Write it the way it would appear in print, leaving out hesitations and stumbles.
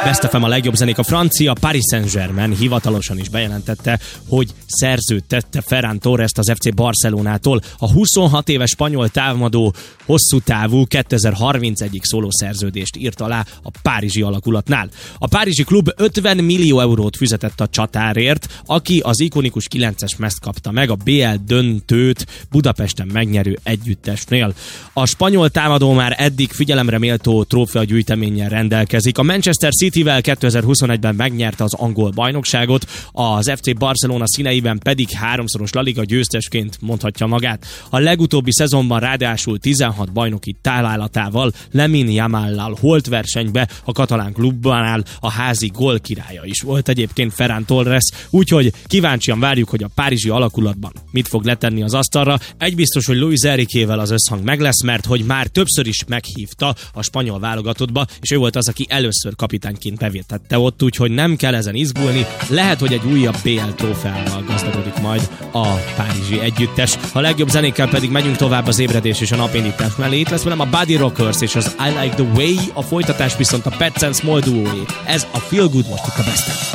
Best FM a legjobb zenék. A francia Paris Saint-Germain hivatalosan is bejelentette, hogy szerződtette Ferran Torrest az FC Barcelonától. A 26 éves spanyol támadó hosszú távú 2031-ig szóló szerződést írt alá a párizsi alakulatnál. A párizsi klub 50 millió eurót fizetett a csatárért, aki az ikonikus 9-es mezt kapta meg a BL döntőt Budapesten megnyerő együttesnél. A spanyol támadó már eddig figyelemre méltó trófeagyűjteménnyel rendelkezik. A Manchester Cityvel 2021-ben megnyerte az angol bajnokságot, az FC Barcelona színeiben pedig 3-szoros La Liga győztesként mondhatja magát. A legutóbbi szezonban ráadásul 16 bajnoki találatával Lamine Yamallal holt versenybe, a katalán klubbanál a házi gólkirálya is volt egyébként Ferran Torres, úgyhogy kíváncsian várjuk, hogy a párizsi alakulatban mit fog letenni az asztalra. Egy biztos, hogy Luis Enriquével az összhang meg lesz, mert hogy már többször is meghívta a spanyol válogatottba, és ő volt az, aki először kapitányként bevétette ott, úgyhogy nem kell ezen izgulni. Lehet, hogy egy újabb BL trófeával gazdagodik majd a párizsi együttes. A legjobb zenékkel pedig megyünk tovább az ébredés és a napindítás mellé. Itt lesz velem a Buddy Rockers és az I Like The Way, a folytatás viszont a Pet Sounds Small duóé. Ez a Feel Good most itt a Best.